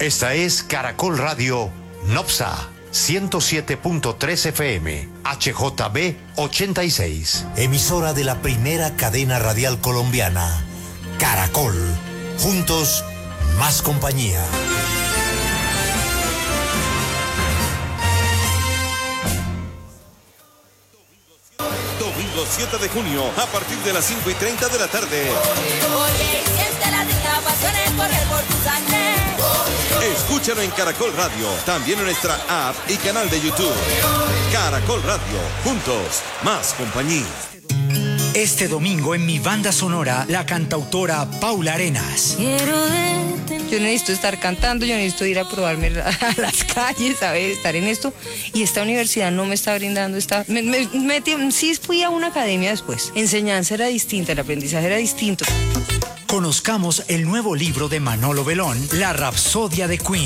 Esta es Caracol Radio Nopsa 107.3 FM, HJB 86. Emisora de la primera cadena radial colombiana, Caracol. Juntos, más compañía. Domingo 7 de junio, a partir de las 5:30 de la tarde. Escúchalo en Caracol Radio, también en nuestra app y canal de YouTube. Caracol Radio, juntos, más compañía. Este domingo en mi banda sonora, la cantautora Paula Arenas. Yo necesito estar cantando, yo necesito ir a probarme a las calles, a ver, estar en esto. Y esta universidad no me está brindando esta... sí fui a una academia después. Enseñanza era distinta, el aprendizaje era distinto. Conozcamos el nuevo libro de Manolo Belón, La Rapsodia de Queen.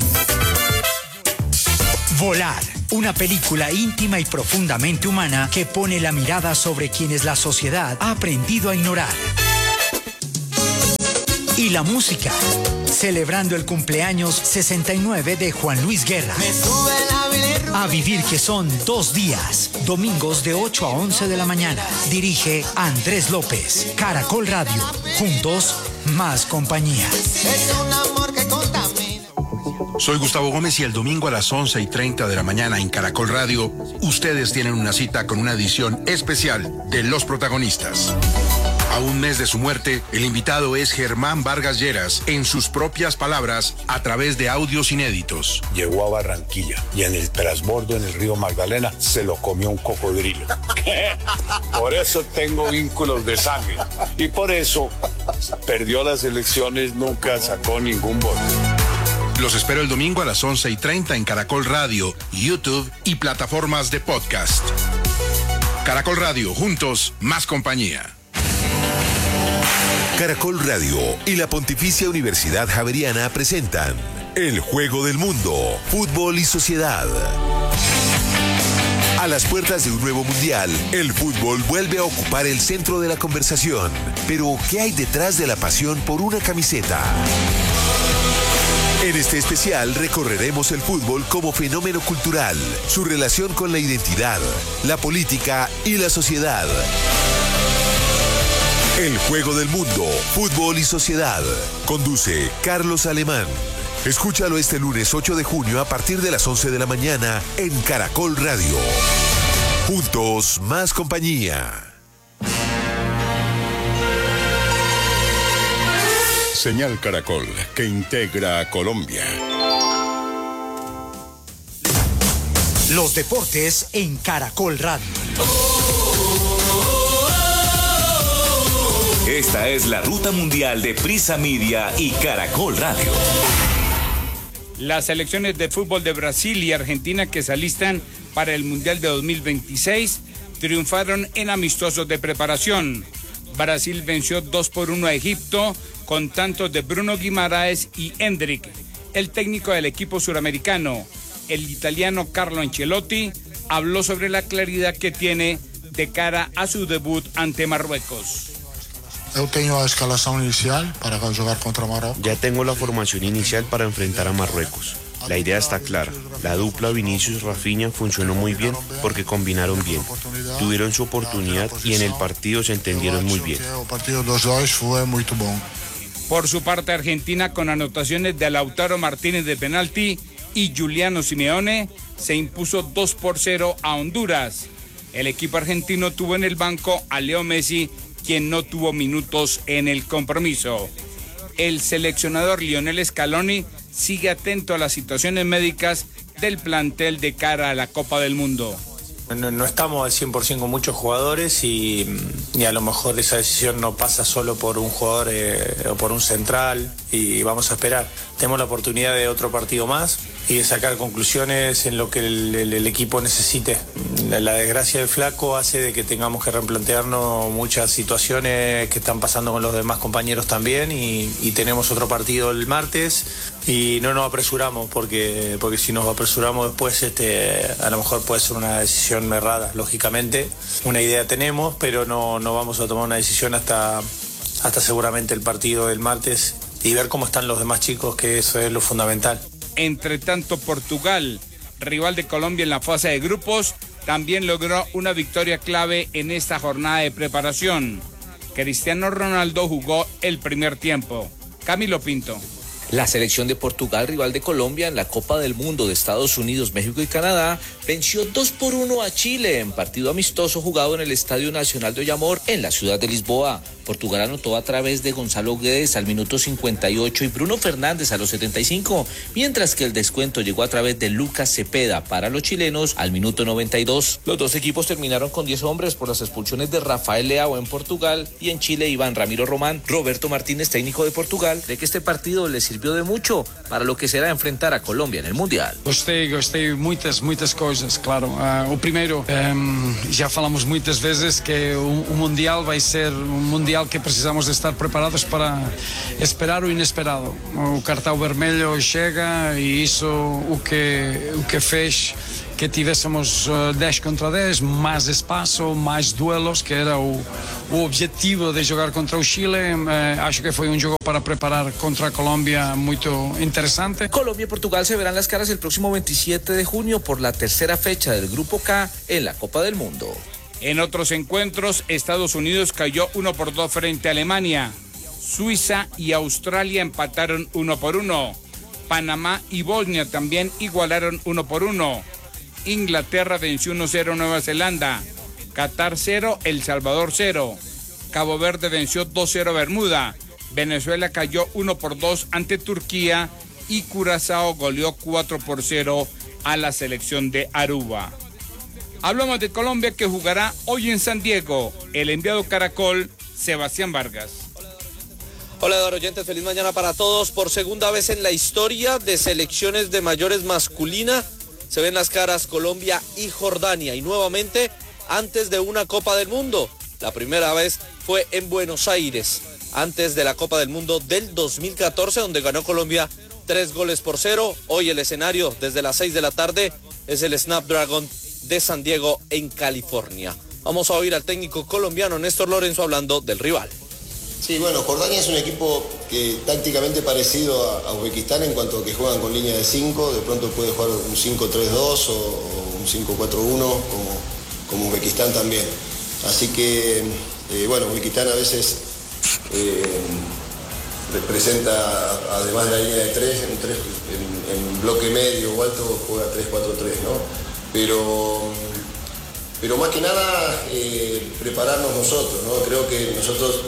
Volar, una película íntima y profundamente humana que pone la mirada sobre quienes la sociedad ha aprendido a ignorar. Y la música, celebrando el cumpleaños 69 de Juan Luis Guerra. A vivir, que son 2 días, domingos de 8 a 11 de la mañana. Dirige Andrés López. Caracol Radio, juntos, más compañía. Es un amor que contamina. Soy Gustavo Gómez y el domingo a las 11:30 de la mañana en Caracol Radio, ustedes tienen una cita con una edición especial de Los Protagonistas. A un mes de su muerte, el invitado es Germán Vargas Lleras, en sus propias palabras, a través de audios inéditos. Llegó a Barranquilla y en el transbordo en el río Magdalena se lo comió un cocodrilo. Por eso tengo vínculos de sangre y por eso perdió las elecciones, nunca sacó ningún voto. Los espero el domingo a las 11:30 en Caracol Radio, YouTube y plataformas de podcast. Caracol Radio, juntos, más compañía. Caracol Radio y la Pontificia Universidad Javeriana presentan El Juego del Mundo, Fútbol y Sociedad. A las puertas de un nuevo mundial, el fútbol vuelve a ocupar el centro de la conversación. Pero, ¿qué hay detrás de la pasión por una camiseta? En este especial recorreremos el fútbol como fenómeno cultural, su relación con la identidad, la política y la sociedad. El Juego del Mundo, Fútbol y Sociedad. Conduce Carlos Alemán. Escúchalo este lunes 8 de junio a partir de las 11 de la mañana en Caracol Radio. Juntos, más compañía. Señal Caracol, que integra a Colombia. Los deportes en Caracol Radio. Esta es la ruta mundial de Prisa Media y Caracol Radio. Las selecciones de fútbol de Brasil y Argentina que se alistan para el Mundial de 2026 triunfaron en amistosos de preparación. Brasil venció 2-1 a Egipto con tantos de Bruno Guimaraes y Hendrick. El técnico del equipo suramericano, el italiano Carlo Ancelotti, habló sobre la claridad que tiene de cara a su debut ante Marruecos. Eu tenho a escalação inicial para jugar contra Marruecos. Ya tengo la formación inicial para enfrentar a Marruecos. La idea está clara. La dupla Vinicius-Rafinha funcionó muy bien porque combinaron bien. Tuvieron su oportunidad y en el partido se entendieron muy bien. El partido dos dois fue muy bom. Por su parte, Argentina, con anotaciones de Lautaro Martínez de penalti y Giuliano Simeone, se impuso 2-0 a Honduras. El equipo argentino tuvo en el banco a Leo Messi, quien no tuvo minutos en el compromiso. El seleccionador Lionel Scaloni sigue atento a las situaciones médicas del plantel de cara a la Copa del Mundo. No estamos al 100% con muchos jugadores y a lo mejor esa decisión no pasa solo por un jugador o por un central y vamos a esperar. Tenemos la oportunidad de otro partido más y de sacar conclusiones en lo que el equipo necesite. La desgracia del flaco hace de que tengamos que replantearnos muchas situaciones que están pasando con los demás compañeros también y tenemos otro partido el martes y no nos apresuramos porque si nos apresuramos después a lo mejor puede ser una decisión errada, lógicamente. Una idea tenemos, pero no vamos a tomar una decisión hasta seguramente el partido del martes y ver cómo están los demás chicos, que eso es lo fundamental. Entre tanto, Portugal, rival de Colombia en la fase de grupos, también logró una victoria clave en esta jornada de preparación. Cristiano Ronaldo jugó el primer tiempo. Camilo Pinto. La selección de Portugal, rival de Colombia en la Copa del Mundo de Estados Unidos, México y Canadá, venció 2-1 a Chile en partido amistoso jugado en el Estadio Nacional de Oyamor en la ciudad de Lisboa. Portugal anotó a través de Gonzalo Guedes al minuto 58 y Bruno Fernández a los 75, mientras que el descuento llegó a través de Lucas Cepeda para los chilenos al minuto 92. Los dos equipos terminaron con 10 hombres por las expulsiones de Rafael Leao en Portugal y en Chile Iván Ramiro Román. Roberto Martínez, técnico de Portugal, cree que este partido le sirvió de mucho para lo que será enfrentar a Colombia en el Mundial. Gostei muitas coisas, claro. O primeiro, já falamos muitas vezes que o Mundial vai ser Mundial que precisamos de estar preparados para esperar o inesperado. O cartão vermelho chega e isso o que fez que tivéssemos 10 contra 10, mais espaço, mais duelos, que era o objetivo de jogar contra o Chile. Acho que foi jogo para preparar contra a Colombia muito interesante. Colombia y Portugal se verán las caras el próximo 27 de junio por la tercera fecha del Grupo K en la Copa del Mundo. En otros encuentros, Estados Unidos cayó 1-2 frente a Alemania. Suiza y Australia empataron 1-1. Panamá y Bosnia también igualaron 1-1. Inglaterra venció 1-0 Nueva Zelanda. Qatar 0, El Salvador 0. Cabo Verde venció 2-0 Bermuda. Venezuela cayó 1-2 ante Turquía y Curazao goleó 4-0 a la selección de Aruba. Hablamos de Colombia, que jugará hoy en San Diego. El enviado Caracol, Sebastián Vargas. Hola, Eduardo oyentes, feliz mañana para todos. Por segunda vez en la historia de selecciones de mayores masculina se ven las caras Colombia y Jordania, y nuevamente antes de una Copa del Mundo. La primera vez fue en Buenos Aires, antes de la Copa del Mundo del 2014, donde ganó Colombia 3-0. Hoy el escenario, desde las 6 de la tarde, es el Snapdragon de San Diego, en California. Vamos a oír al técnico colombiano Néstor Lorenzo hablando del rival. Sí, bueno, Jordania es un equipo que tácticamente parecido a Uzbekistán en cuanto a que juegan con línea de 5, de pronto puede jugar un 5-3-2 o un 5-4-1 como Uzbekistán también. Así que, bueno, Uzbekistán a veces representa, además de la línea de 3, en bloque medio o alto juega 3-4-3, ¿no? Pero más que nada prepararnos nosotros, ¿no? Creo que nosotros,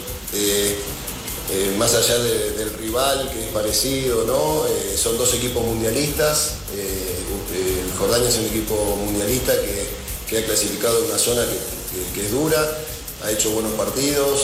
más allá del rival, que es parecido, ¿no? Son dos equipos mundialistas. Jordania es un equipo mundialista que ha clasificado en una zona que es dura, ha hecho buenos partidos.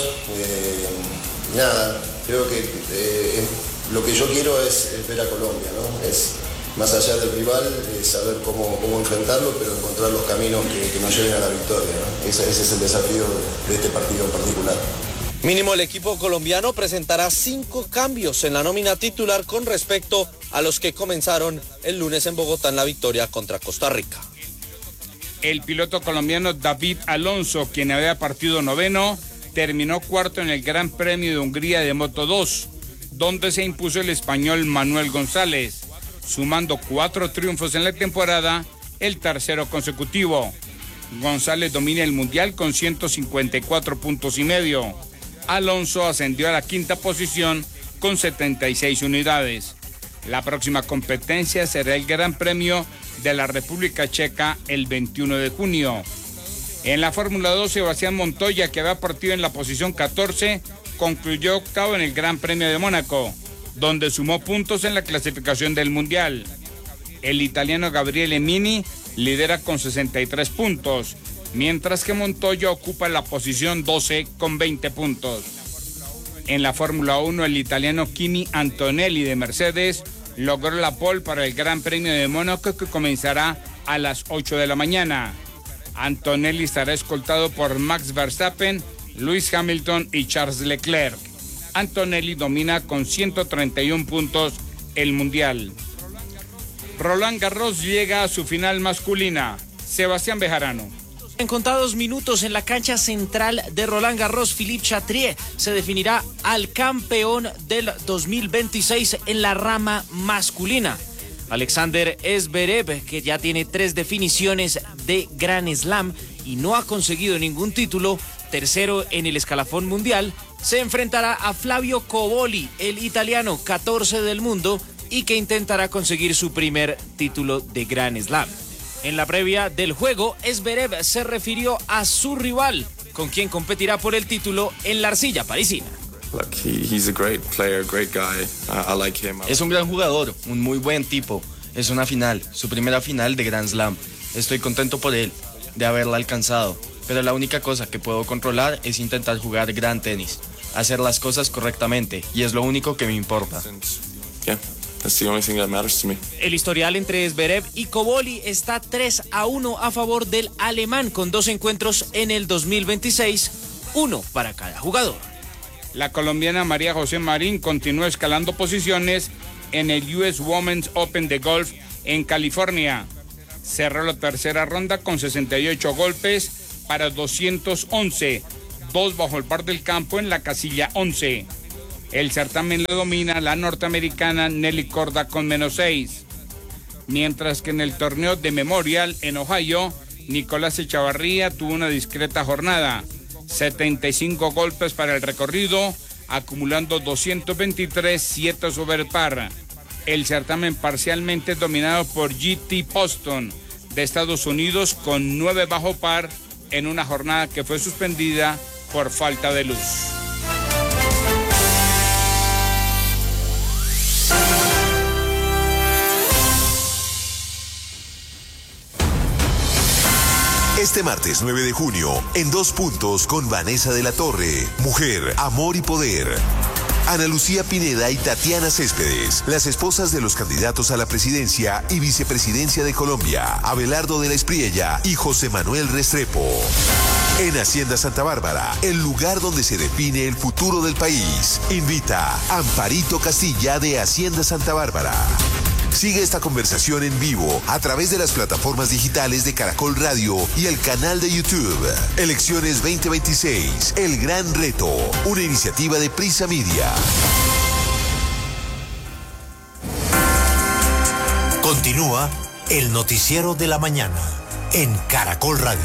Nada, creo que lo que yo quiero es ver a Colombia, ¿no? Es, más allá del rival, saber cómo enfrentarlo, pero encontrar los caminos que nos lleven a la victoria, ¿no? Ese es el desafío de este partido en particular. Mínimo el equipo colombiano presentará 5 cambios en la nómina titular con respecto a los que comenzaron el lunes en Bogotá en la victoria contra Costa Rica. El piloto colombiano David Alonso, quien había partido 9º, terminó 4º en el Gran Premio de Hungría de Moto 2, donde se impuso el español Manuel González, sumando 4 triunfos en la temporada, el tercero consecutivo. González domina el mundial con 154 puntos y medio. Alonso ascendió a la 5ª posición con 76 unidades. La próxima competencia será el Gran Premio de la República Checa el 21 de junio. En la Fórmula 2, Sebastián Montoya, que había partido en la posición 14, concluyó 8º en el Gran Premio de Mónaco, donde sumó puntos en la clasificación del Mundial. El italiano Gabriele Mini lidera con 63 puntos, mientras que Montoya ocupa la posición 12 con 20 puntos. En la Fórmula 1, el italiano Kimi Antonelli de Mercedes logró la pole para el Gran Premio de Mónaco, que comenzará a las 8 de la mañana. Antonelli estará escoltado por Max Verstappen, Lewis Hamilton y Charles Leclerc. Antonelli domina con 131 puntos el Mundial. Roland Garros llega a su final masculina. Sebastián Bejarano. En contados minutos en la cancha central de Roland Garros, Philippe Chatrier se definirá al campeón del 2026 en la rama masculina. Alexander Zverev, que ya tiene 3 definiciones de Grand Slam y no ha conseguido ningún título, tercero en el escalafón mundial, se enfrentará a Flavio Cobolli, el italiano 14 del mundo y que intentará conseguir su primer título de Grand Slam. En la previa del juego, Zverev se refirió a su rival, con quien competirá por el título en la arcilla parisina. Es un gran jugador, un muy buen tipo. Es una final, su primera final de Grand Slam. Estoy contento por él, de haberla alcanzado. Pero la única cosa que puedo controlar es intentar jugar gran tenis, hacer las cosas correctamente, y es lo único que me importa. El historial entre Zverev y Cobolli está 3-1 a favor del alemán, con 2 encuentros en el 2026, 1 para cada jugador. La colombiana María José Marín continúa escalando posiciones en el US Women's Open de golf en California. Cerró la tercera ronda con 68 golpes para 211, 2 bajo el par del campo en la casilla 11. El certamen lo domina la norteamericana Nelly Corda con -6. Mientras que en el torneo de Memorial en Ohio, Nicolás Echavarría tuvo una discreta jornada. 75 golpes para el recorrido, acumulando 223, 7 sobre el par. El certamen parcialmente dominado por G.T. Poston de Estados Unidos con 9 bajo par en una jornada que fue suspendida por falta de luz. Este martes 9 de junio, en 2 puntos con Vanessa de la Torre, Mujer, Amor y Poder. Ana Lucía Pineda y Tatiana Céspedes, las esposas de los candidatos a la presidencia y vicepresidencia de Colombia, Abelardo de la Espriella y José Manuel Restrepo. En Hacienda Santa Bárbara, el lugar donde se define el futuro del país. Invita Amparito Castilla de Hacienda Santa Bárbara. Sigue esta conversación en vivo a través de las plataformas digitales de Caracol Radio y el canal de YouTube. Elecciones 2026, el gran reto, una iniciativa de Prisa Media. Continúa el noticiero de la mañana en Caracol Radio.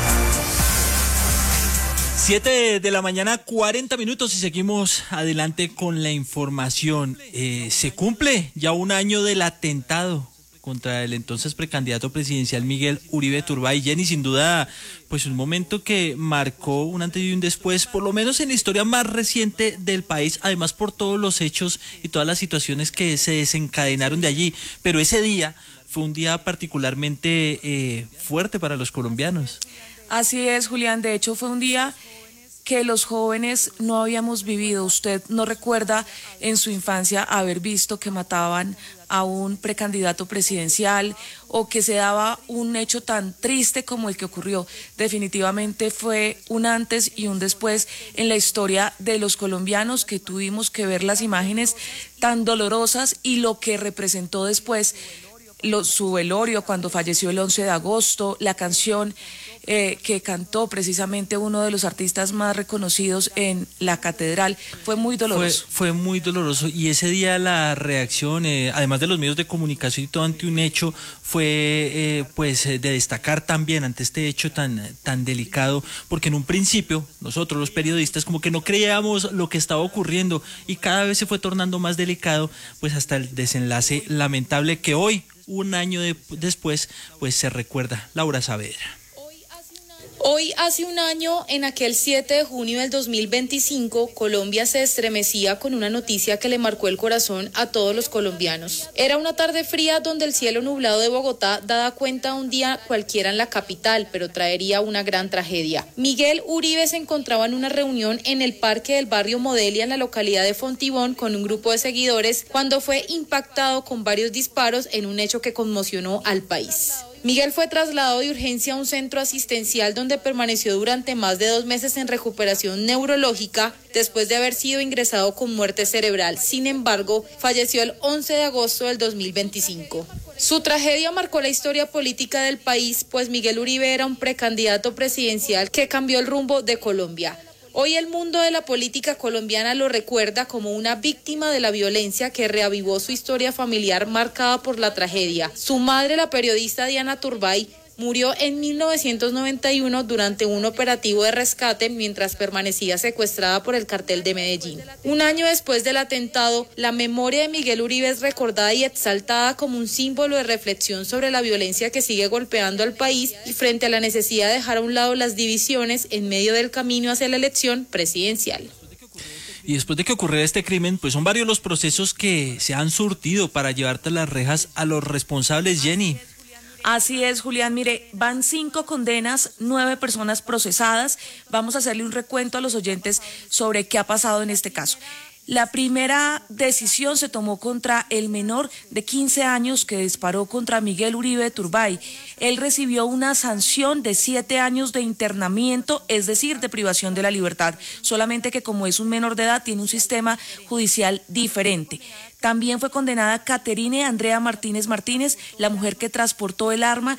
7 de la mañana, 40 minutos y seguimos adelante con la información. Se cumple ya 1 año del atentado contra el entonces precandidato presidencial Miguel Uribe Turbay. Jenny, sin duda, pues un momento que marcó un antes y un después, por lo menos en la historia más reciente del país, además por todos los hechos y todas las situaciones que se desencadenaron de allí. Pero ese día fue un día particularmente fuerte para los colombianos. Así es, Julián. De hecho, fue un día que los jóvenes no habíamos vivido. Usted no recuerda en su infancia haber visto que mataban a un precandidato presidencial o que se daba un hecho tan triste como el que ocurrió. Definitivamente fue un antes y un después en la historia de los colombianos, que tuvimos que ver las imágenes tan dolorosas y lo que representó después su velorio cuando falleció el 11 de agosto, la canción que cantó precisamente uno de los artistas más reconocidos en la catedral. Fue muy doloroso. Fue muy doloroso, y ese día la reacción, además de los medios de comunicación y todo ante un hecho, fue de destacar también ante este hecho tan delicado, porque en un principio nosotros los periodistas como que no creíamos lo que estaba ocurriendo y cada vez se fue tornando más delicado, pues hasta el desenlace lamentable que hoy, 1 año después, pues se recuerda. Laura Saavedra. Hoy, hace 1 año, en aquel 7 de junio del 2025, Colombia se estremecía con una noticia que le marcó el corazón a todos los colombianos. Era una tarde fría donde el cielo nublado de Bogotá daba cuenta un día cualquiera en la capital, pero traería una gran tragedia. Miguel Uribe se encontraba en una reunión en el parque del barrio Modelia, en la localidad de Fontibón, con un grupo de seguidores, cuando fue impactado con varios disparos en un hecho que conmocionó al país. Miguel fue trasladado de urgencia a un centro asistencial donde permaneció durante más de 2 meses en recuperación neurológica después de haber sido ingresado con muerte cerebral. Sin embargo, falleció el 11 de agosto del 2025. Su tragedia marcó la historia política del país, pues Miguel Uribe era un precandidato presidencial que cambió el rumbo de Colombia. Hoy el mundo de la política colombiana lo recuerda como una víctima de la violencia que reavivó su historia familiar marcada por la tragedia. Su madre, la periodista Diana Turbay, murió en 1991 durante un operativo de rescate mientras permanecía secuestrada por el cartel de Medellín. Un año después del atentado, la memoria de Miguel Uribe es recordada y exaltada como un símbolo de reflexión sobre la violencia que sigue golpeando al país y frente a la necesidad de dejar a un lado las divisiones en medio del camino hacia la elección presidencial. Y después de que ocurriera este crimen, pues son varios los procesos que se han surtido para llevar tras las rejas a los responsables, Jenny. Así es, Julián. Mire, van 5 condenas, 9 personas procesadas. Vamos a hacerle un recuento a los oyentes sobre qué ha pasado en este caso. La primera decisión se tomó contra el menor de 15 años que disparó contra Miguel Uribe Turbay. Él recibió una sanción de 7 años de internamiento, es decir, de privación de la libertad, solamente que como es un menor de edad tiene un sistema judicial diferente. También fue condenada Caterine Andrea Martínez Martínez, la mujer que transportó el arma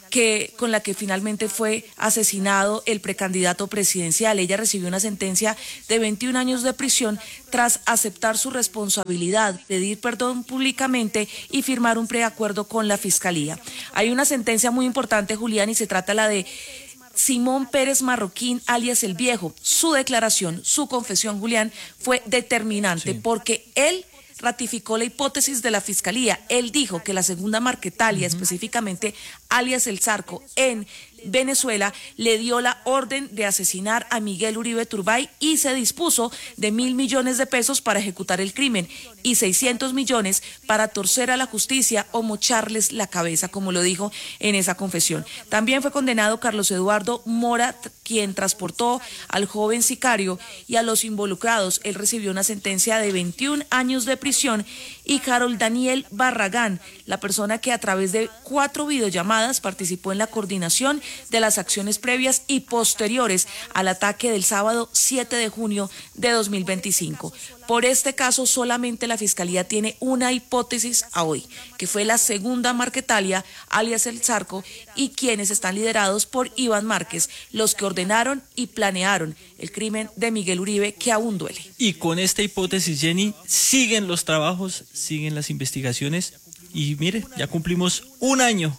con la que finalmente fue asesinado el precandidato presidencial. Ella recibió una sentencia de 21 años de prisión tras aceptar su responsabilidad, pedir perdón públicamente y firmar un preacuerdo con la Fiscalía. Hay una sentencia muy importante, Julián, y se trata la de Simón Pérez Marroquín, alias El Viejo. Su declaración, su confesión, Julián, fue determinante porque él ratificó la hipótesis de la Fiscalía. Él dijo que la segunda Marquetalia, específicamente alias El Zarco, en Venezuela, le dio la orden de asesinar a Miguel Uribe Turbay y se dispuso de 1.000 millones de pesos para ejecutar el crimen y 600 millones para torcer a la justicia o mocharles la cabeza, como lo dijo en esa confesión. También fue condenado Carlos Eduardo Mora, quien transportó al joven sicario, y a los involucrados. Él recibió una sentencia de 21 años de prisión, y Harold Daniel Barragán, la persona que a través de 4 videollamadas participó en la coordinación de las acciones previas y posteriores al ataque del sábado 7 de junio de 2025. Por este caso, solamente la Fiscalía tiene una hipótesis a hoy, que fue la segunda Marquetalia, alias El Zarco, y quienes están liderados por Iván Márquez, los que ordenaron y planearon el crimen de Miguel Uribe, que aún duele. Y con esta hipótesis, Jenny, siguen los trabajos, siguen las investigaciones, y mire, ya cumplimos un año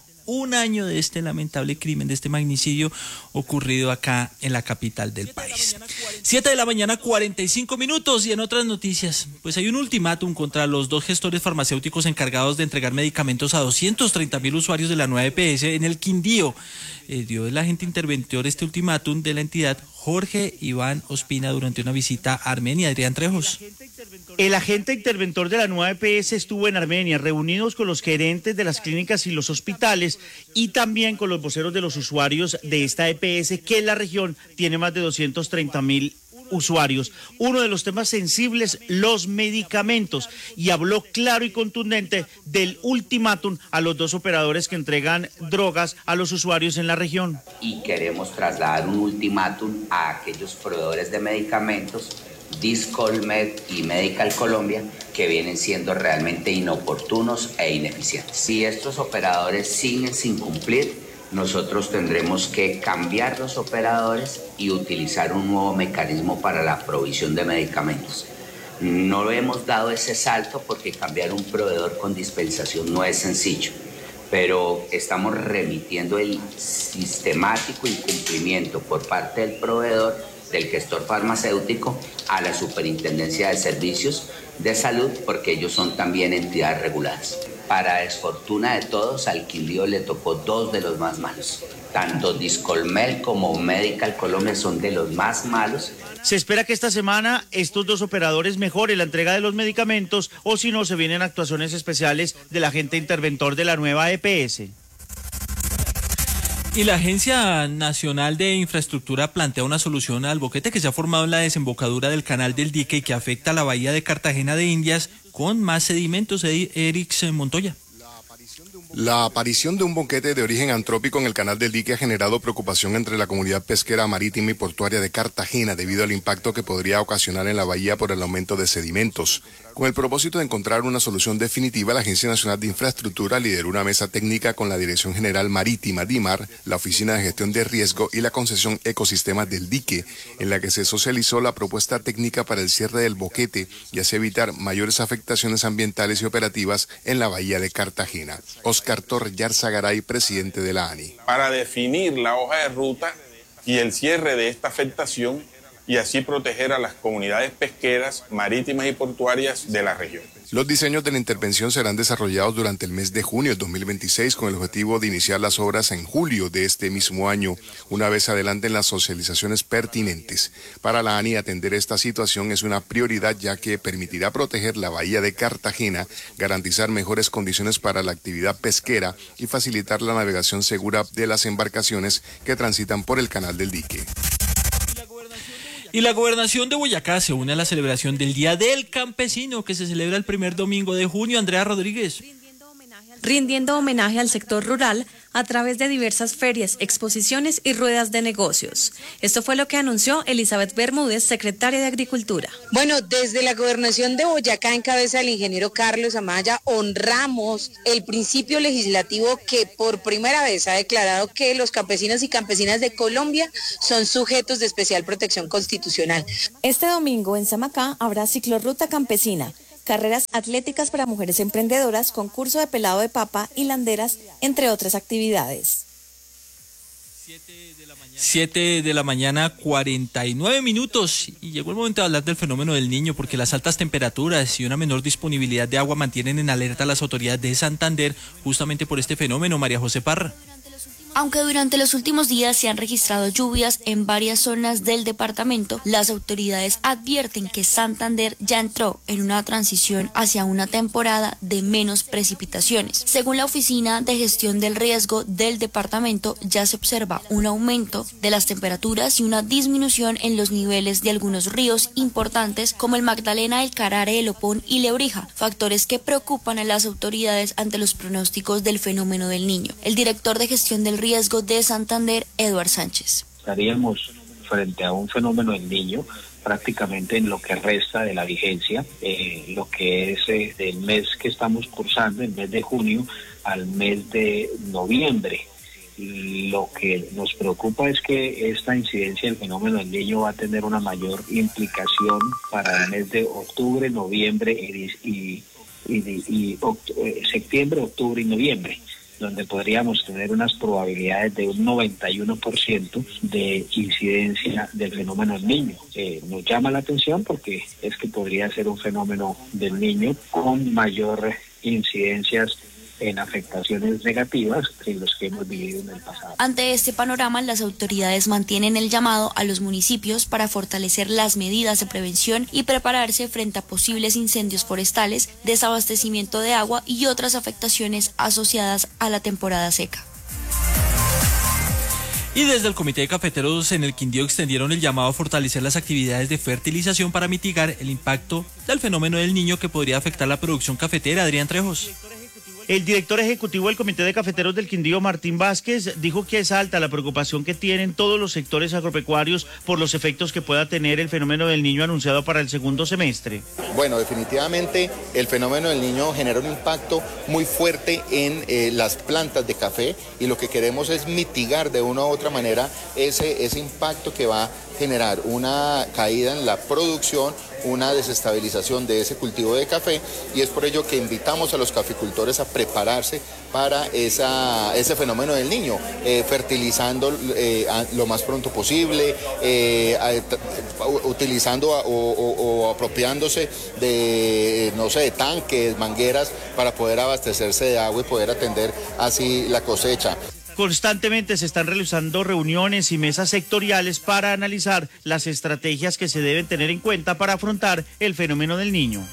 de este lamentable crimen, de este magnicidio ocurrido acá en la capital del país. 7 de la mañana, 45 minutos, y en otras noticias, pues hay un ultimátum contra los 2 gestores farmacéuticos encargados de entregar medicamentos a 230.000 usuarios de la nueva EPS en el Quindío. Dio el agente interventor este ultimátum de la entidad, Jorge Iván Ospina, durante una visita a Armenia. Adrián Trejos. El agente interventor de la nueva EPS estuvo en Armenia, reunidos con los gerentes de las clínicas y los hospitales, y también con los voceros de los usuarios de esta EPS, que en la región tiene más de 230.000 usuarios. Uno de los temas sensibles, los medicamentos, y habló claro y contundente del ultimátum a los 2 operadores que entregan drogas a los usuarios en la región. Y queremos trasladar un ultimátum a aquellos proveedores de medicamentos, Discolmed y Medical Colombia, que vienen siendo realmente inoportunos e ineficientes. Si estos operadores siguen sin cumplir, nosotros tendremos que cambiar los operadores y utilizar un nuevo mecanismo para la provisión de medicamentos. No hemos dado ese salto porque cambiar un proveedor con dispensación no es sencillo, pero estamos remitiendo el sistemático incumplimiento por parte del proveedor, del gestor farmacéutico, a la Superintendencia de Servicios de Salud, porque ellos son también entidades reguladas. Para desfortuna de todos, al Quindío le tocó 2 de los más malos. Tanto Discolmed como Medical Colombia son de los más malos. Se espera que esta semana estos 2 operadores mejoren la entrega de los medicamentos, o si no, se vienen actuaciones especiales del agente interventor de la nueva EPS. Y la Agencia Nacional de Infraestructura plantea una solución al boquete que se ha formado en la desembocadura del Canal del Dique y que afecta a la bahía de Cartagena de Indias con más sedimentos. Erix Montoya. La aparición de un boquete de origen antrópico en el Canal del Dique ha generado preocupación entre la comunidad pesquera marítima y portuaria de Cartagena debido al impacto que podría ocasionar en la bahía por el aumento de sedimentos. Con el propósito de encontrar una solución definitiva, la Agencia Nacional de Infraestructura lideró una mesa técnica con la Dirección General Marítima DIMAR, la Oficina de Gestión de Riesgo y la concesión Ecosistemas del Dique, en la que se socializó la propuesta técnica para el cierre del boquete y así evitar mayores afectaciones ambientales y operativas en la bahía de Cartagena. Oscar Torrellar Zagaray, presidente de la ANI. Para definir la hoja de ruta y el cierre de esta afectación y así proteger a las comunidades pesqueras, marítimas y portuarias de la región. Los diseños de la intervención serán desarrollados durante el mes de junio de 2026 con el objetivo de iniciar las obras en julio de este mismo año, una vez adelanten las socializaciones pertinentes. Para la ANI, atender esta situación es una prioridad ya que permitirá proteger la bahía de Cartagena, garantizar mejores condiciones para la actividad pesquera y facilitar la navegación segura de las embarcaciones que transitan por el canal del dique. Y la gobernación de Boyacá se une a la celebración del Día del Campesino, que se celebra el primer domingo de junio. Andrea Rodríguez. Rindiendo homenaje al sector rural a través de diversas ferias, exposiciones y ruedas de negocios. Esto fue lo que anunció Elizabeth Bermúdez, secretaria de Agricultura. Bueno, desde la gobernación de Boyacá, en cabeza del ingeniero Carlos Amaya, honramos el principio legislativo que por primera vez ha declarado que los campesinos y campesinas de Colombia son sujetos de especial protección constitucional. Este domingo en Samacá habrá ciclorruta campesina, carreras atléticas para mujeres emprendedoras, concurso de pelado de papa y landeras, entre otras actividades. 7 de la mañana, 49 minutos. Y llegó el momento de hablar del fenómeno del Niño, porque las altas temperaturas y una menor disponibilidad de agua mantienen en alerta a las autoridades de Santander justamente por este fenómeno. María José Parra. Aunque durante los últimos días se han registrado lluvias en varias zonas del departamento, las autoridades advierten que Santander ya entró en una transición hacia una temporada de menos precipitaciones. Según la Oficina de Gestión del Riesgo del departamento, ya se observa un aumento de las temperaturas y una disminución en los niveles de algunos ríos importantes como el Magdalena, el Carare, el Opón y Lebrija, factores que preocupan a las autoridades ante los pronósticos del fenómeno del Niño. El director de Gestión del Riesgo de Santander, Eduard Sánchez. Estaríamos frente a un fenómeno del Niño prácticamente en lo que resta de la vigencia, lo que es del mes que estamos cursando, el mes de junio al mes de noviembre. Lo que nos preocupa es que esta incidencia del fenómeno del Niño va a tener una mayor implicación para el mes de octubre, noviembre septiembre, octubre y noviembre, donde podríamos tener unas probabilidades de un 91% de incidencia del fenómeno del Niño. Nos llama la atención porque es que podría ser un fenómeno del Niño con mayor incidencias en afectaciones negativas en los que hemos vivido en el pasado. Ante este panorama, las autoridades mantienen el llamado a los municipios para fortalecer las medidas de prevención y prepararse frente a posibles incendios forestales, desabastecimiento de agua y otras afectaciones asociadas a la temporada seca. Y desde el Comité de Cafeteros en el Quindío extendieron el llamado a fortalecer las actividades de fertilización para mitigar el impacto del fenómeno del Niño que podría afectar la producción cafetera. Adrián Trejos. El director ejecutivo del Comité de Cafeteros del Quindío, Martín Vázquez, dijo que es alta la preocupación que tienen todos los sectores agropecuarios por los efectos que pueda tener el fenómeno del Niño anunciado para el segundo semestre. Bueno, definitivamente el fenómeno del Niño genera un impacto muy fuerte en las plantas de café y lo que queremos es mitigar de una u otra manera ese impacto que va a generar una caída en la producción, una desestabilización de ese cultivo de café, y es por ello que invitamos a los caficultores a prepararse para ese fenómeno del Niño, fertilizando lo más pronto posible, utilizando o apropiándose de, de tanques, mangueras, para poder abastecerse de agua y poder atender así la cosecha. Constantemente se están realizando reuniones y mesas sectoriales para analizar las estrategias que se deben tener en cuenta para afrontar el fenómeno del Niño.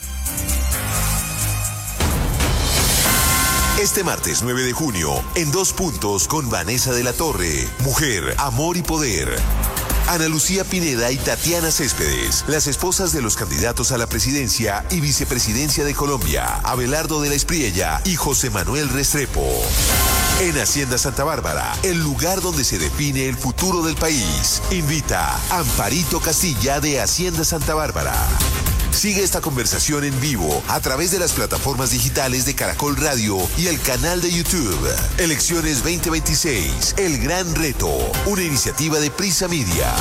Este martes 9 de junio, en 2 puntos con Vanessa de la Torre, Mujer, Amor y Poder. Ana Lucía Pineda y Tatiana Céspedes, las esposas de los candidatos a la presidencia y vicepresidencia de Colombia, Abelardo de la Espriella y José Manuel Restrepo. En Hacienda Santa Bárbara, el lugar donde se define el futuro del país. Invita Amparito Castilla de Hacienda Santa Bárbara. Sigue esta conversación en vivo a través de las plataformas digitales de Caracol Radio y el canal de YouTube. Elecciones 2026, el gran reto, una iniciativa de Prisa Media.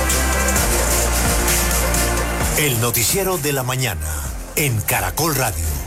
El noticiero de la mañana en Caracol Radio.